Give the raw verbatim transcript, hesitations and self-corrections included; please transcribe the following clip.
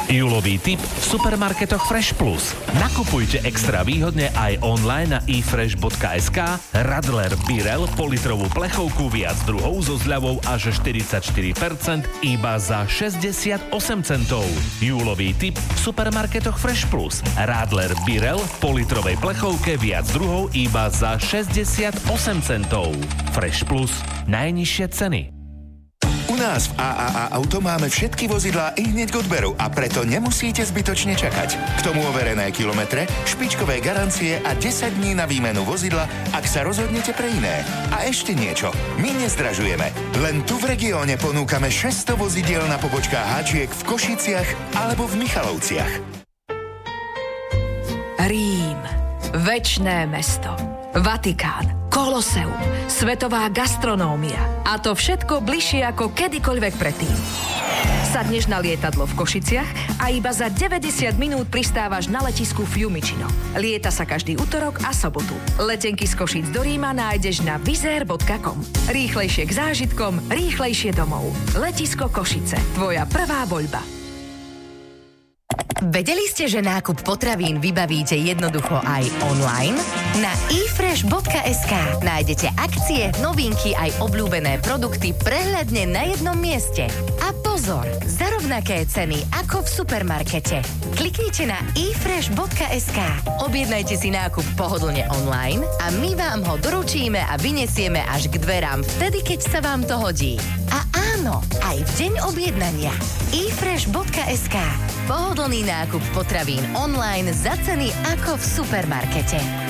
Júlový tip v supermarketoch Fresh Plus. Nakupujte extra výhodne aj online na e fresh bodka es ká. Radler Birel politrovú plechovku viac druhov so zľavou až štyridsaťštyri percent iba za šesťdesiatosem centov. Júlový tip v supermarketoch Fresh Plus. Radler Birel v politrovej plechovke viac druhov iba za šesťdesiatosem centov. Fresh Plus. Najnižšie ceny. U nás v á á á Auto máme všetky vozidlá i hneď k odberu a preto nemusíte zbytočne čakať. K tomu overené kilometre, špičkové garancie a desať dní na výmenu vozidla, ak sa rozhodnete pre iné. A ešte niečo. My nezdražujeme. Len tu v regióne ponúkame šesťsto vozidiel na pobočkách háčiek v Košiciach alebo v Michalovciach. Rím. Večné mesto. Vatikán. Koloseum. Svetová gastronómia. A to všetko bližšie ako kedykoľvek predtým. Sadneš na lietadlo v Košiciach a iba za deväťdesiat minút pristávaš na letisku Fiumicino. Lieta sa každý utorok a sobotu. Letenky z Košíc do Ríma nájdeš na wizz air bodka com. Rýchlejšie k zážitkom, rýchlejšie domov. Letisko Košice. Tvoja prvá voľba. Vedeli ste, že nákup potravín vybavíte jednoducho aj online? Na e fresh bodka es ká nájdete akcie, novinky aj obľúbené produkty prehľadne na jednom mieste. A pozor, za rovnaké ceny ako v supermarkete. Kliknite na e fresh bodka es ká, objednajte si nákup pohodlne online a my vám ho doručíme a vyniesieme až k dverám vtedy, keď sa vám to hodí. A áno, aj v deň objednania. e fresh bodka es ká. Pohodlný nákup potravín online za ceny ako v supermarkete.